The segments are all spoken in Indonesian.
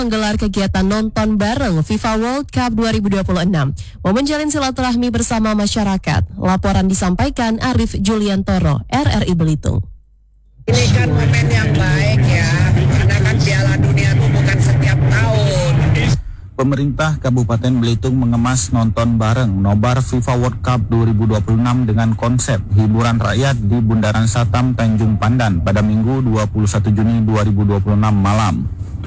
menggelar kegiatan nonton bareng FIFA World Cup 2026. Momen jalin silaturahmi bersama masyarakat. Laporan disampaikan Arif Juliantoro, RRI Belitung. Ini kan momen yang baik ya, karena kan Piala Dunia itu bukan setiap tahun. Pemerintah Kabupaten Belitung mengemas nonton bareng nobar FIFA World Cup 2026 dengan konsep hiburan rakyat di Bundaran Satam, Tanjung Pandan pada Minggu 21 Juni 2026 malam.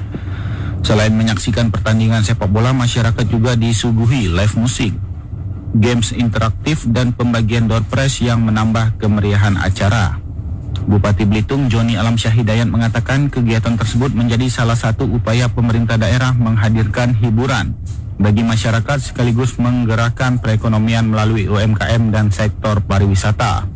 Selain menyaksikan pertandingan sepak bola, masyarakat juga disuguhi live musik, games interaktif, dan pembagian door prize yang menambah kemeriahan acara. Bupati Belitung Joni Alamsyah Hidayat mengatakan kegiatan tersebut menjadi salah satu upaya pemerintah daerah menghadirkan hiburan bagi masyarakat sekaligus menggerakkan perekonomian melalui UMKM dan sektor pariwisata.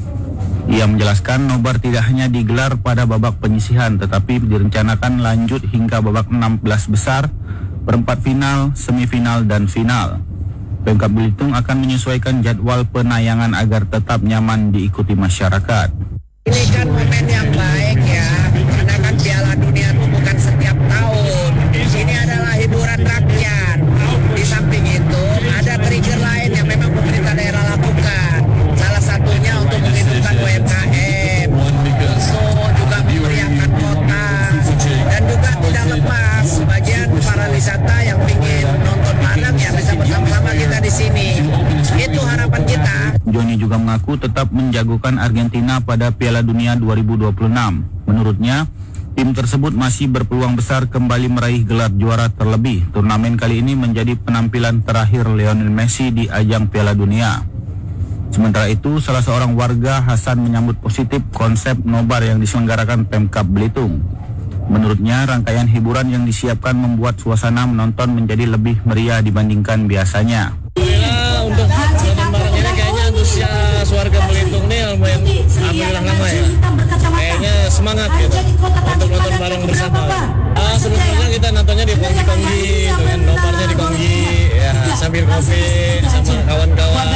Ia menjelaskan nobar tidak hanya digelar pada babak penyisihan tetapi direncanakan lanjut hingga babak 16 besar, perempat final, semifinal, dan final. Pemkab Belitung akan menyesuaikan jadwal penayangan agar tetap nyaman diikuti masyarakat. Ini kan momen yang baik ya, karena kan Piala Dunia itu bukan setiap tahun. Ini adalah hiburan rakyat. Di samping itu ada trigger lain yang memang pemerintah daerah lakukan. Salah satunya untuk menghidupkan UMKM, untuk juga memeriahkan kota, dan juga tidak lepas sebagian para wisata yang ingin nonton bareng ya bisa bersama-sama kita di sini. Itu harapan kita. Joni juga mengaku tetap menjagokan Argentina pada Piala Dunia 2026. Menurutnya, tim tersebut masih berpeluang besar kembali meraih gelar juara, terlebih turnamen kali ini menjadi penampilan terakhir Lionel Messi di ajang Piala Dunia. Sementara itu, salah seorang warga Hasan menyambut positif konsep nobar yang diselenggarakan Pemkab Belitung. Menurutnya, rangkaian hiburan yang disiapkan membuat suasana menonton menjadi lebih meriah dibandingkan biasanya. Untuk nonton bareng ini kayaknya antusias warga Belitung nih lumayan alhamdulillah lama ya. Kayaknya semangat gitu untuk nonton bareng bersama. Sebelumnya kita nontonnya di konggi-konggi gitu kan, nobarnya di konggi ya, sambil kopi sama kawan-kawan.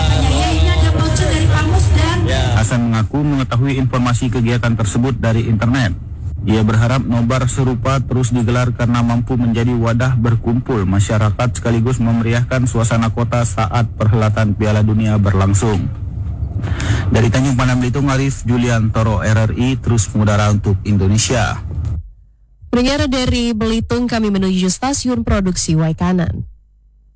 Hasan mengaku mengetahui informasi kegiatan tersebut dari internet. Ia berharap nobar serupa terus digelar karena mampu menjadi wadah berkumpul masyarakat sekaligus memeriahkan suasana kota saat perhelatan Piala Dunia berlangsung. Dari Tanjung Pandan Belitung, Arif Juliantoro, RRI, terus mengudara untuk Indonesia. Pendengar dari Belitung, kami menuju stasiun produksi Waikanan.